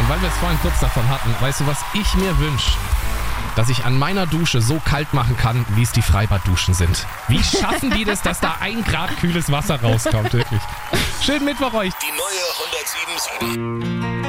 Und weil wir es vorhin kurz davon hatten, weißt du, was ich mir wünsche? Dass ich an meiner Dusche so kalt machen kann, wie es die Freibadduschen sind. Wie schaffen die das, dass da 1 Grad kühles Wasser rauskommt, wirklich? Schönen Mittwoch euch. Die neue 107.7